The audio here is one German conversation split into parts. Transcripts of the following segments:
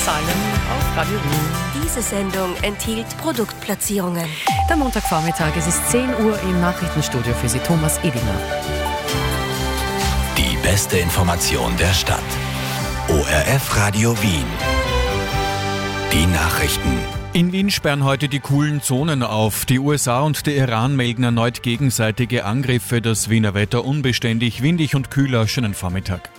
Salem auf Radio Wien. Diese Sendung enthielt Produktplatzierungen. Der Montagvormittag, es ist 10 Uhr im Nachrichtenstudio für Sie, Thomas Edinger. Die beste Information der Stadt. ORF Radio Wien. Die Nachrichten. In Wien sperren heute die coolen Zonen auf. Die USA und der Iran melden erneut gegenseitige Angriffe. Das Wiener Wetter unbeständig, windig und kühler. Schönen Vormittag.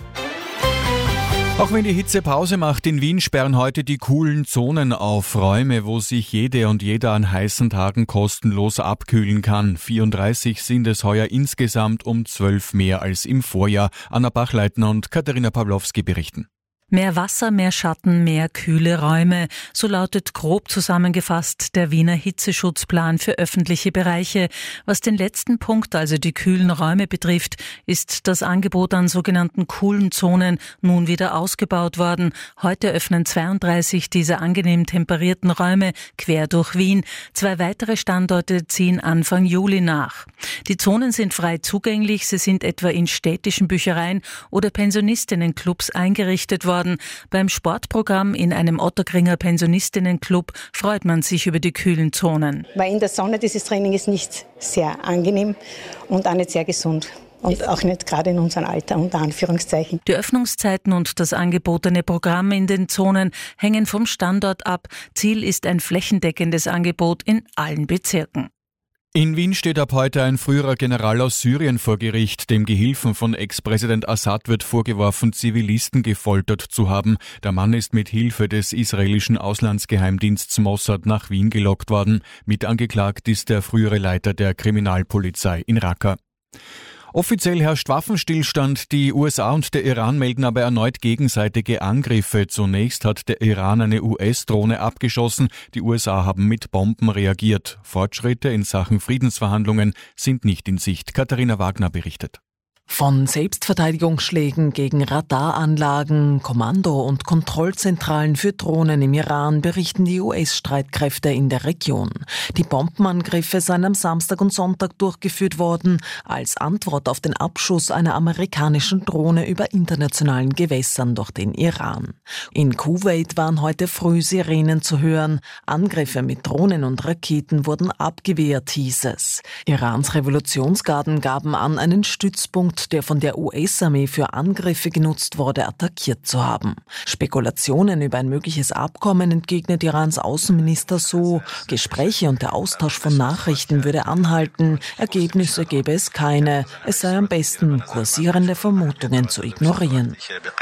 Auch wenn die Hitze Pause macht, in Wien sperren heute die coolen Zonen auf. Räume, wo sich jede und jeder an heißen Tagen kostenlos abkühlen kann. 34 sind es heuer insgesamt, um 12 mehr als im Vorjahr. Anna Bachleitner und Katharina Pawlowski berichten. Mehr Wasser, mehr Schatten, mehr kühle Räume. So lautet grob zusammengefasst der Wiener Hitzeschutzplan für öffentliche Bereiche. Was den letzten Punkt, also die kühlen Räume betrifft, ist das Angebot an sogenannten coolen Zonen nun wieder ausgebaut worden. Heute öffnen 32 dieser angenehm temperierten Räume quer durch Wien. 2 weitere Standorte ziehen Anfang Juli nach. Die Zonen sind frei zugänglich. Sie sind etwa in städtischen Büchereien oder Pensionistinnenclubs eingerichtet worden. Beim Sportprogramm in einem Otterkringer Pensionistinnenclub freut man sich über die kühlen Zonen. Weil in der Sonne dieses Training ist nicht sehr angenehm und auch nicht sehr gesund. Und auch nicht gerade in unserem Alter, unter Anführungszeichen. Die Öffnungszeiten und das angebotene Programm in den Zonen hängen vom Standort ab. Ziel ist ein flächendeckendes Angebot in allen Bezirken. In Wien steht ab heute ein früherer General aus Syrien vor Gericht. Dem Gehilfen von Ex-Präsident Assad wird vorgeworfen, Zivilisten gefoltert zu haben. Der Mann ist mit Hilfe des israelischen Auslandsgeheimdienstes Mossad nach Wien gelockt worden. Mit angeklagt ist der frühere Leiter der Kriminalpolizei in Raqqa. Offiziell herrscht Waffenstillstand. Die USA und der Iran melden aber erneut gegenseitige Angriffe. Zunächst hat der Iran eine US-Drohne abgeschossen. Die USA haben mit Bomben reagiert. Fortschritte in Sachen Friedensverhandlungen sind nicht in Sicht. Katharina Wagner berichtet. Von Selbstverteidigungsschlägen gegen Radaranlagen, Kommando- und Kontrollzentralen für Drohnen im Iran berichten die US-Streitkräfte in der Region. Die Bombenangriffe seien am Samstag und Sonntag durchgeführt worden, als Antwort auf den Abschuss einer amerikanischen Drohne über internationalen Gewässern durch den Iran. In Kuwait waren heute früh Sirenen zu hören. Angriffe mit Drohnen und Raketen wurden abgewehrt, hieß es. Irans Revolutionsgarden gaben an, einen Stützpunkt, der von der US-Armee für Angriffe genutzt wurde, attackiert zu haben. Spekulationen über ein mögliches Abkommen entgegnet Irans Außenminister so. Gespräche und der Austausch von Nachrichten würde anhalten. Ergebnisse gäbe es keine. Es sei am besten, kursierende Vermutungen zu ignorieren.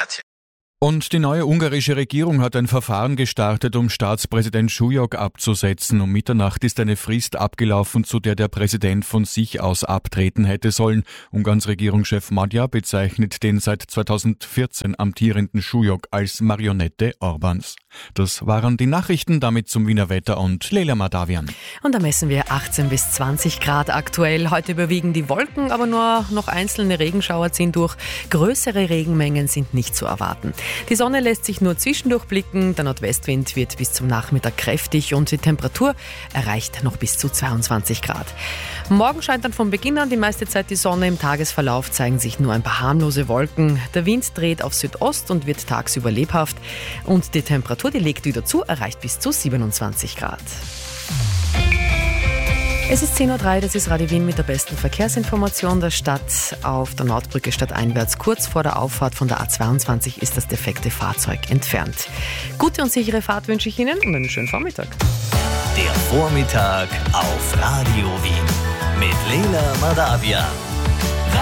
Und die neue ungarische Regierung hat ein Verfahren gestartet, um Staatspräsident Šujok abzusetzen. Um Mitternacht ist eine Frist abgelaufen, zu der der Präsident von sich aus abtreten hätte sollen. Ungarns Regierungschef Magyar bezeichnet den seit 2014 amtierenden Šujok als Marionette Orbáns. Das waren die Nachrichten, damit zum Wiener Wetter und Leila Madavian. Und da messen wir 18 bis 20 Grad aktuell. Heute überwiegen die Wolken, aber nur noch einzelne Regenschauer ziehen durch. Größere Regenmengen sind nicht zu erwarten. Die Sonne lässt sich nur zwischendurch blicken, der Nordwestwind wird bis zum Nachmittag kräftig und die Temperatur erreicht noch bis zu 22 Grad. Morgen scheint dann von Beginn an die meiste Zeit die Sonne, im Tagesverlauf zeigen sich nur ein paar harmlose Wolken. Der Wind dreht auf Südost und wird tagsüber lebhaft und die Temperatur, die legt wieder zu, erreicht bis zu 27 Grad. Es ist 10.03 Uhr, das ist Radio Wien mit der besten Verkehrsinformation der Stadt. Auf der Nordbrücke stadteinwärts, kurz vor der Auffahrt von der A22, ist das defekte Fahrzeug entfernt. Gute und sichere Fahrt wünsche ich Ihnen und einen schönen Vormittag. Der Vormittag auf Radio Wien mit Leila Madavian.